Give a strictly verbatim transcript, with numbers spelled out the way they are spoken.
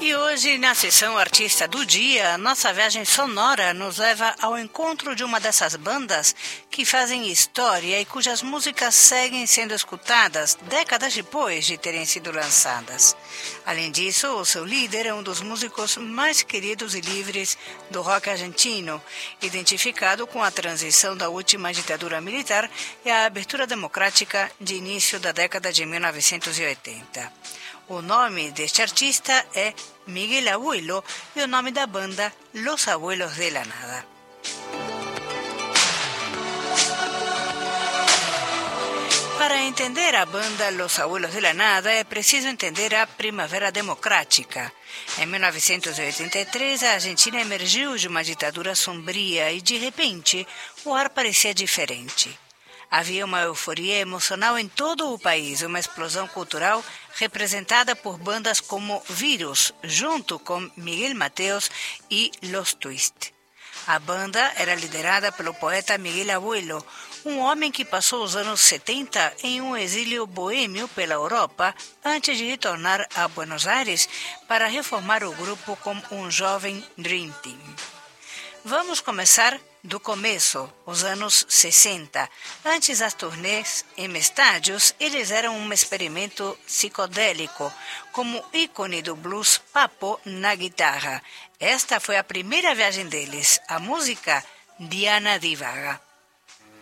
E hoje, na sessão Artista do Dia, nossa viagem sonora nos leva ao encontro de uma dessas bandas que fazem história e cujas músicas seguem sendo escutadas décadas depois de terem sido lançadas. Além disso, o seu líder é um dos músicos mais queridos e livres do rock argentino, identificado com a transição da última ditadura militar e a abertura democrática de início da década de mil novecentos e oitenta. O nome deste artista é Miguel Abuelo e o nome da banda Los Abuelos de la Nada. Para entender a banda Los Abuelos de la Nada é preciso entender a Primavera Democrática. Em mil novecentos e oitenta e três, a Argentina emergiu de uma ditadura sombria e, de repente, o ar parecia diferente. Havia uma euforia emocional em todo o país, uma explosão cultural representada por bandas como Virus, junto com Miguel Mateos e Los Twist. A banda era liderada pelo poeta Miguel Abuelo, um homem que passou os anos setenta em um exílio boêmio pela Europa antes de retornar a Buenos Aires para reformar o grupo como um jovem Dream Team. Vamos começar do começo, os anos sessenta. Antes das turnês em estádios, eles eram um experimento psicodélico, como ícone do blues papo na guitarra. Esta foi a primeira viagem deles, a música Diana Divaga.